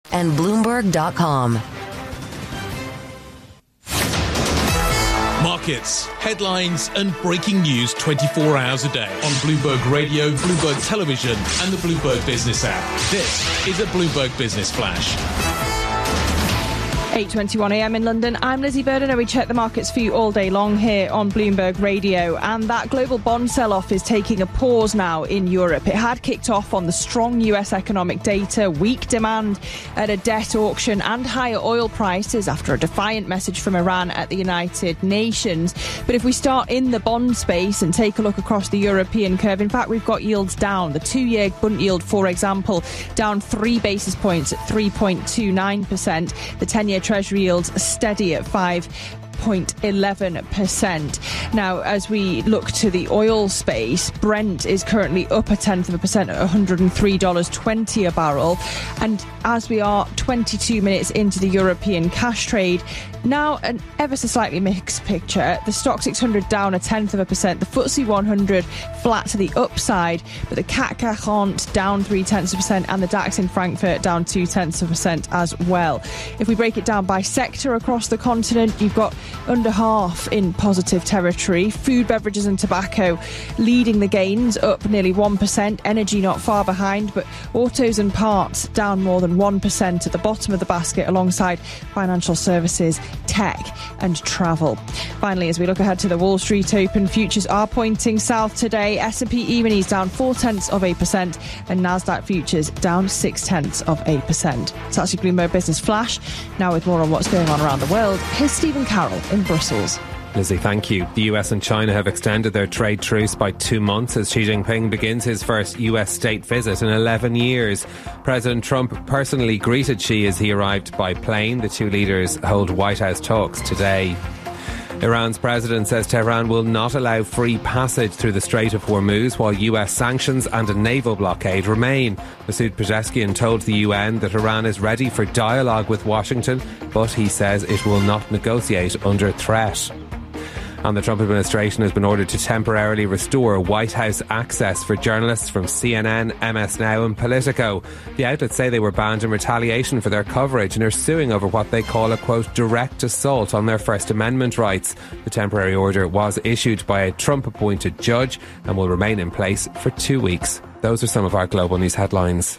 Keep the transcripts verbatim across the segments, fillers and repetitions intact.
and Bloomberg dot com. Markets, headlines and breaking news twenty-four hours a day on Bloomberg Radio, Bloomberg Television and the Bloomberg Business app. This is a Bloomberg Business Flash. eight twenty-one a m in London. I'm Lizzie Burden and we check the markets for you all day long here on Bloomberg Radio. And that global bond sell-off is taking a pause now in Europe. It had kicked off on the strong U S economic data, weak demand at a debt auction and higher oil prices after a defiant message from Iran at the United Nations. But if we start in the bond space and take a look across the European curve, in fact, we've got yields down. The two-year Bund yield, for example, down three basis points at three point two nine percent. The ten-year Treasury yields steady at five point one one percent. Now, as we look to the oil space, Brent is currently up a tenth of a percent at one hundred three dollars twenty a barrel. And as we are twenty-two minutes into the European cash trade, now an ever so slightly mixed picture. The Stock six hundred down a tenth of a percent, the F T S E one hundred flat to the upside, but the C A C forty down three tenths of a percent and the DAX in Frankfurt down two tenths of a percent as well. If we break it down by sector across the continent, you've got under half in positive territory. Food, beverages and tobacco leading the gains, up nearly one percent. Energy not far behind, but autos and parts down more than one percent at the bottom of the basket, alongside financial services, tech and travel. Finally, as we look ahead to the Wall Street Open, futures are pointing south today. S and P E-minis down four tenths of a percent and Nasdaq futures down six tenths of a percent. It's actually Bloomberg Business Flash. Now with more on what's going on around the world, here's Stephen Carroll in Brussels. Lizzie, thank you. The U S and China have extended their trade truce by two months as Xi Jinping begins his first U S state visit in eleven years. President Trump personally greeted Xi as he arrived by plane. The two leaders hold White House talks today. Iran's president says Tehran will not allow free passage through the Strait of Hormuz while U S sanctions and a naval blockade remain. Masoud Pezeshkian told the U N that Iran is ready for dialogue with Washington, but he says it will not negotiate under threat. And the Trump administration has been ordered to temporarily restore White House access for journalists from C N N, M S Now and Politico. The outlets say they were banned in retaliation for their coverage and are suing over what they call a, quote, direct assault on their First Amendment rights. The temporary order was issued by a Trump-appointed judge and will remain in place for two weeks. Those are some of our global news headlines.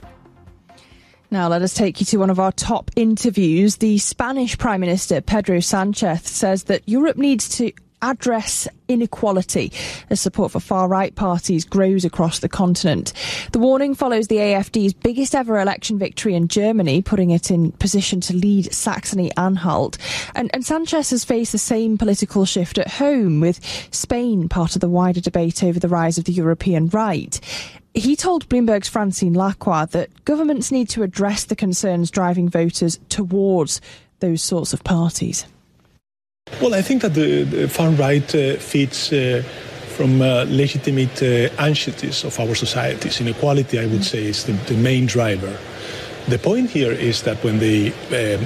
Now let us take you to one of our top interviews. The Spanish Prime Minister, Pedro Sanchez, says that Europe needs to address inequality as support for far-right parties grows across the continent. The warning follows the A F D's biggest ever election victory in Germany, putting it in position to lead Saxony-Anhalt. And, and Sanchez has faced the same political shift at home, with Spain part of the wider debate over the rise of the European right. He told Bloomberg's Francine Lacroix that governments need to address the concerns driving voters towards those sorts of parties. Well, I think that the, the far right uh, feeds uh, from uh, legitimate uh, anxieties of our societies. Inequality, I would say, is the, the main driver. The point here is that when they uh,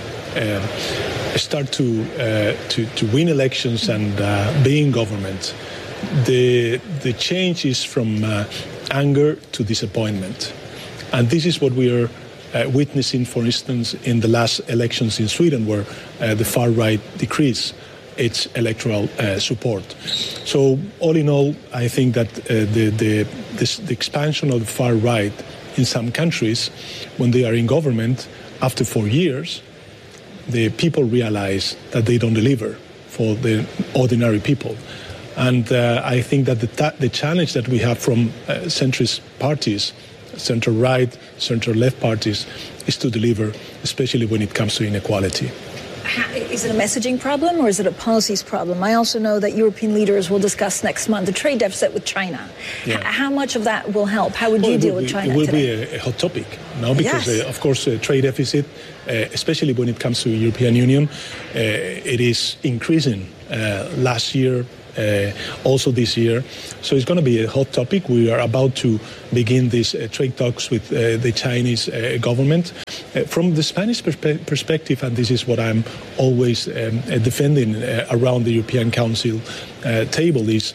uh, start to, uh, to to win elections and uh, be in government, the the change is from uh, anger to disappointment, and this is what we are uh, witnessing, for instance, in the last elections in Sweden, where uh, the far right decreased its electoral uh, support. So, all in all, I think that uh, the, the, this, the expansion of the far right in some countries, when they are in government, after four years, the people realize that they don't deliver for the ordinary people. And uh, I think that the, ta- the challenge that we have from uh, centrist parties, center-right, center-left parties, is to deliver, especially when it comes to inequality. Is it a messaging problem or is it a policies problem? I also know that European leaders will discuss next month the trade deficit with China. Yeah. H- how much of that will help? How would well, you deal with be, China It will today? be a, a hot topic now because, yes. uh, of course, uh, trade deficit, uh, especially when it comes to the European Union, uh, it is increasing uh, last year, uh, also this year. So it's going to be a hot topic. We are about to begin these uh, trade talks with uh, the Chinese uh, government. Uh, from the Spanish perspe- perspective, and this is what I'm always um, uh, defending uh, around the European Council uh, table, is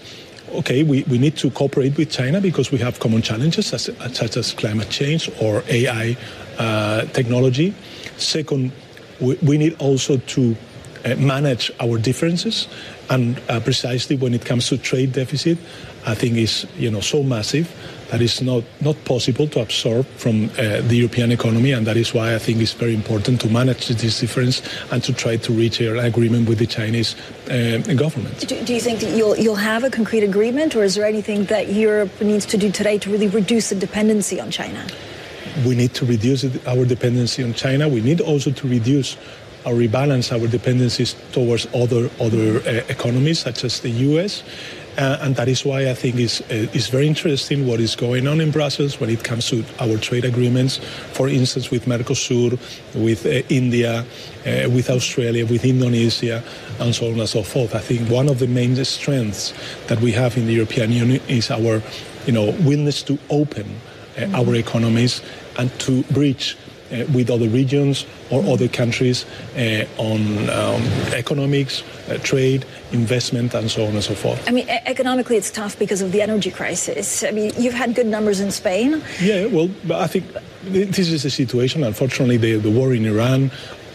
okay, we, we need to cooperate with China because we have common challenges such, such as climate change or A I uh, technology. Second, we, we need also to uh, manage our differences, and uh, precisely when it comes to trade deficit, I think is you know so massive that it's not, not possible to absorb from uh, the European economy, and that is why I think it's very important to manage this difference and to try to reach an agreement with the Chinese uh, government. Do, do you think that you'll, you'll have a concrete agreement, or is there anything that Europe needs to do today to really reduce the dependency on China? We need to reduce our dependency on China. We need also to reduce or rebalance our dependencies towards other, other uh, economies, such as the U S, Uh, and that is why I think it's, uh, it's very interesting what is going on in Brussels when it comes to our trade agreements, for instance, with Mercosur, with uh, India, uh, with Australia, with Indonesia, and so on and so forth. I think one of the main strengths that we have in the European Union is our, you know, willingness to open uh, mm-hmm. our economies and to bridge Uh, with other regions or other countries uh, on um, economics, uh, trade, investment, and so on and so forth. I mean, e- economically it's tough because of the energy crisis. I mean, you've had good numbers in Spain. Yeah, well, I think this is the situation. Unfortunately, the, the war in Iran,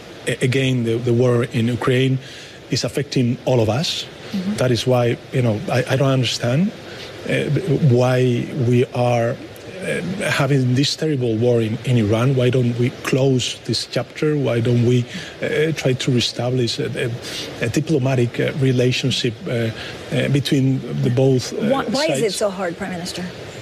again, the, the war in Ukraine is affecting all of us. Mm-hmm. That is why, you know, I, I don't understand uh, why we are Uh, having this terrible war in, in Iran. Why don't we close this chapter? Why don't we uh, try to reestablish a, a, a diplomatic uh, relationship uh, uh, between the both uh, why, why sides? is it so hard, Prime Minister?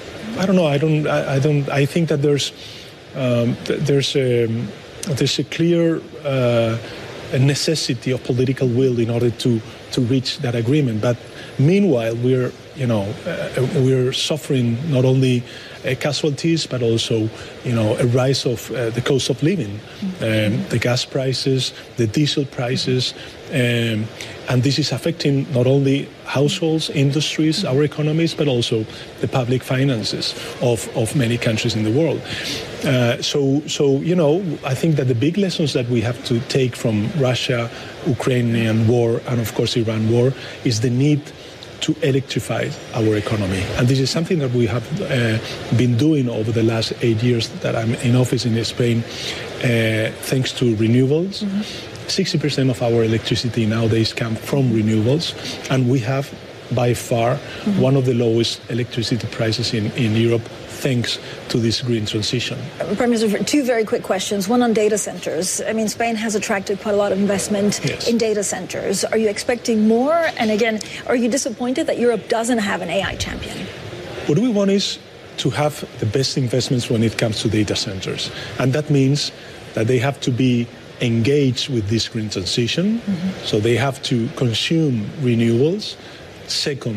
I don't know. I don't. I, I don't. I think that there's um, th- there's a there's a clear uh, a necessity of political will in order to to reach that agreement. But meanwhile, we're you know uh, we're suffering not only Uh, casualties, but also, you know, a rise of uh, the cost of living, um, the gas prices, the diesel prices, um, and this is affecting not only households, industries, our economies, but also the public finances of, of many countries in the world. Uh, so, so, you know, I think that the big lessons that we have to take from Russia, Ukrainian war, and of course Iran war is the need to electrify our economy. And this is something that we have uh, been doing over the last eight years that I'm in office in Spain, uh, thanks to renewables. Mm-hmm. sixty percent of our electricity nowadays come from renewables, and we have by far mm-hmm. one of the lowest electricity prices in, in Europe, thanks to this green transition. Prime Minister, two very quick questions. One on data centers. I mean, Spain has attracted quite a lot of investment yes. in data centers. Are you expecting more? And again, are you disappointed that Europe doesn't have an A I champion? What we want is to have the best investments when it comes to data centers. And that means that they have to be engaged with this green transition. Mm-hmm. So they have to consume renewables. Second,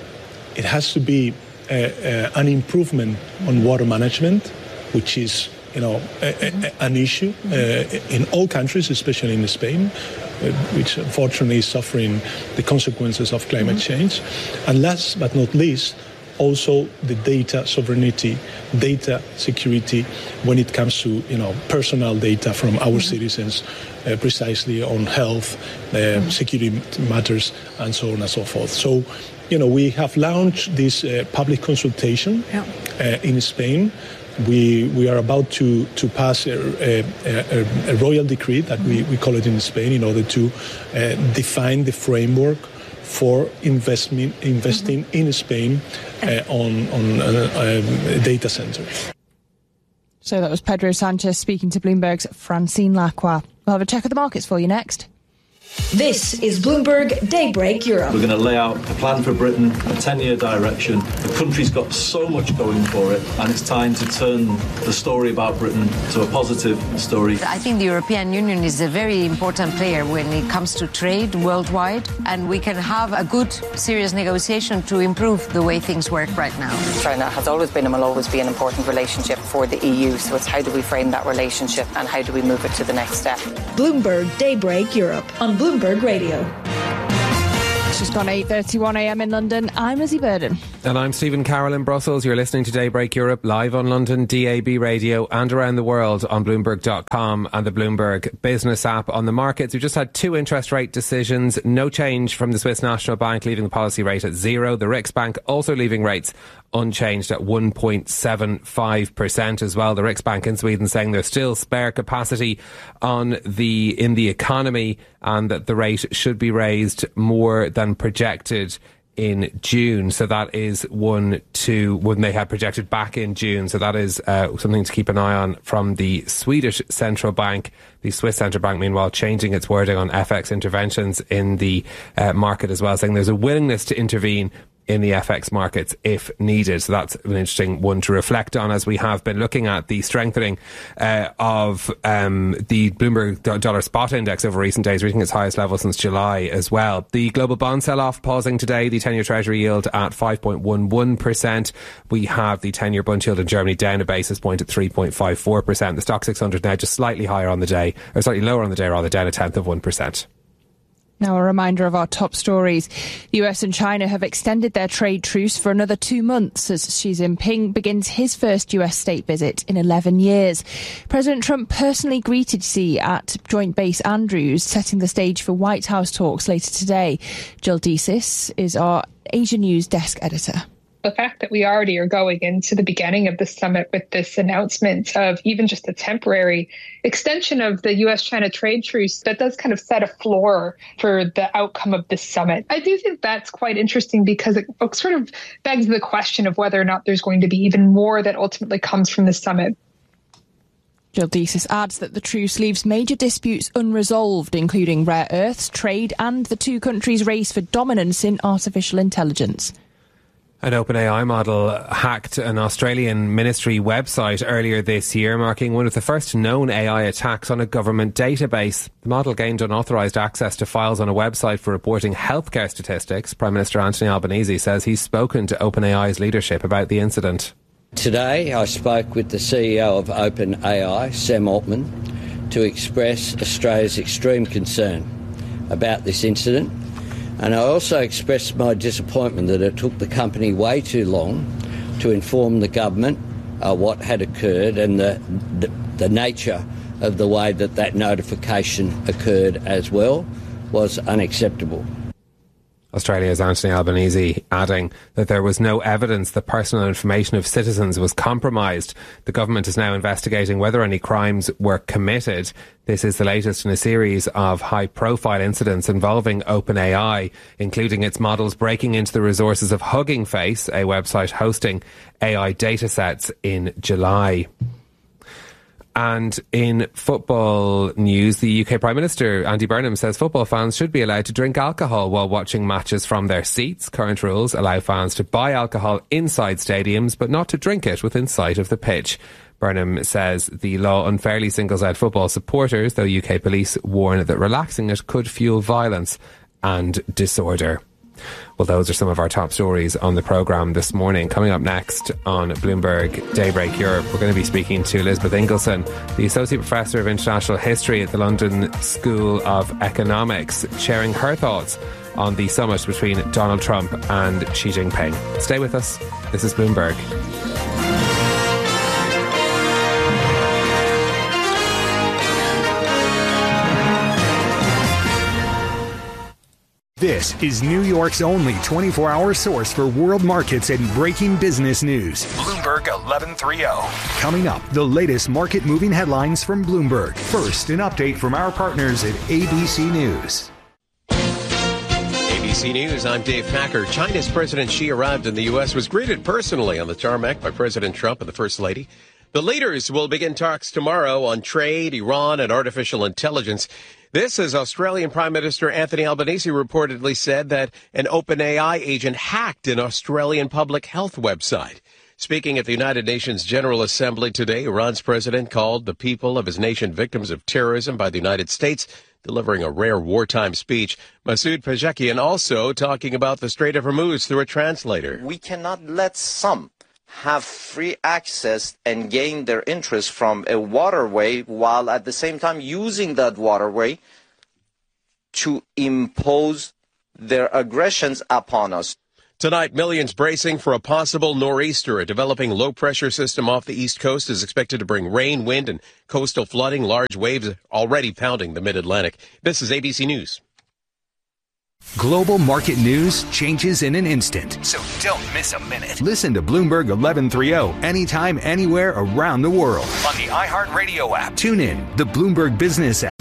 it has to be Uh, uh, an improvement on water management, which is, you know, a, a, an issue uh, in all countries, especially in Spain, uh, which unfortunately is suffering the consequences of climate change. And last but not least, also the data sovereignty, data security when it comes to, you know, personal data from our citizens, uh, precisely on health, uh, security matters, and so on and so forth. So, you know, we have launched this uh, public consultation yeah. uh, in Spain. We we are about to, to pass a, a, a, a royal decree that we, we call it in Spain in order to uh, define the framework for investment, investing mm-hmm. in Spain uh, on, on uh, um, data centers. So that was Pedro Sanchez speaking to Bloomberg's Francine Lacroix. We'll have a check of the markets for you next. This is Bloomberg Daybreak Europe. We're going to lay out a plan for Britain, a ten-year direction. The country's got so much going for it, and it's time to turn the story about Britain to a positive story. I think the European Union is a very important player when it comes to trade worldwide, and we can have a good, serious negotiation to improve the way things work right now. China has always been and will always be an important relationship for the E U, so it's how do we frame that relationship and how do we move it to the next step. Bloomberg Daybreak Europe on Bloomberg Radio. It's just gone eight thirty-one a m in London. I'm Lizzie Burden. And I'm Stephen Carroll in Brussels. You're listening to Daybreak Europe live on London D A B radio and around the world on Bloomberg dot com and the Bloomberg Business app. On the markets, we just had two interest rate decisions. No change from the Swiss National Bank, leaving the policy rate at zero. The Riksbank also leaving rates unchanged at one point seven five percent as well. The Riksbank in Sweden saying there's still spare capacity on the in the economy and that the rate should be raised more than projected in June. So that is one to when they had projected back in June. So that is uh, something to keep an eye on from the Swedish Central Bank. The Swiss Central Bank, meanwhile, changing its wording on F X interventions in the uh, market as well, saying there's a willingness to intervene in the F X markets if needed. So that's an interesting one to reflect on, as we have been looking at the strengthening uh, of um, the Bloomberg dollar spot index over recent days, reaching its highest level since July as well. The global bond sell-off pausing today, the ten-year Treasury yield at five point one one percent. We have the ten-year bund yield in Germany down a basis point at three point five four percent. The Stock six hundred now just slightly higher on the day, or slightly lower on the day rather, down a tenth of one percent. Now a reminder of our top stories. The U S and China have extended their trade truce for another two months as Xi Jinping begins his first U S state visit in eleven years. President Trump personally greeted Xi at Joint Base Andrews, setting the stage for White House talks later today. Jill Desis is our Asia News desk editor. The fact that we already are going into the beginning of the summit with this announcement of even just a temporary extension of the U S China trade truce, that does kind of set a floor for the outcome of this summit. I do think that's quite interesting because it sort of begs the question of whether or not there's going to be even more that ultimately comes from the summit. Jill Desis adds that the truce leaves major disputes unresolved, including rare earths, trade and the two countries' race for dominance in artificial intelligence. An OpenAI model hacked an Australian ministry website earlier this year, marking one of the first known A I attacks on a government database. The model gained unauthorised access to files on a website for reporting healthcare statistics. Prime Minister Anthony Albanese says he's spoken to OpenAI's leadership about the incident. Today I spoke with the C E O of OpenAI, Sam Altman, to express Australia's extreme concern about this incident. And I also expressed my disappointment that it took the company way too long to inform the government uh, what had occurred, and the, the the nature of the way that that notification occurred as well was unacceptable. Australia's Anthony Albanese adding that there was no evidence that personal information of citizens was compromised. The government is now investigating whether any crimes were committed. This is the latest in a series of high-profile incidents involving OpenAI, including its models breaking into the resources of Hugging Face, a website hosting A I datasets, in July. And in football news, the U K Prime Minister Andy Burnham says football fans should be allowed to drink alcohol while watching matches from their seats. Current rules allow fans to buy alcohol inside stadiums, but not to drink it within sight of the pitch. Burnham says the law unfairly singles out football supporters, though U K police warn that relaxing it could fuel violence and disorder. Well, those are some of our top stories on the programme this morning. Coming up next on Bloomberg Daybreak Europe, we're going to be speaking to Elizabeth Ingleson, the Associate Professor of International History at the London School of Economics, sharing her thoughts on the summit between Donald Trump and Xi Jinping. Stay with us. This is Bloomberg. This is New York's only twenty-four hour source for world markets and breaking business news. Bloomberg eleven thirty. Coming up, the latest market moving headlines from Bloomberg. First, an update from our partners at A B C News. A B C News, I'm Dave Packer. China's President Xi arrived in the U S, was greeted personally on the tarmac by President Trump and the First Lady. The leaders will begin talks tomorrow on trade, Iran, and artificial intelligence. This, as Australian Prime Minister Anthony Albanese reportedly said that an OpenAI agent hacked an Australian public health website. Speaking at the United Nations General Assembly today, Iran's president called the people of his nation victims of terrorism by the United States, delivering a rare wartime speech. Masoud Pezeshkian also talking about the Strait of Hormuz through a translator. We cannot let some have free access and gain their interest from a waterway while at the same time using that waterway to impose their aggressions upon us. Tonight, millions bracing for a possible nor'easter. A developing low-pressure system off the east coast is expected to bring rain, wind, and coastal flooding. Large waves already pounding the mid-Atlantic. This is A B C News. Global market news changes in an instant, so don't miss a minute. Listen to Bloomberg eleven thirty anytime, anywhere around the world on the iHeartRadio app. Tune in, the Bloomberg Business app.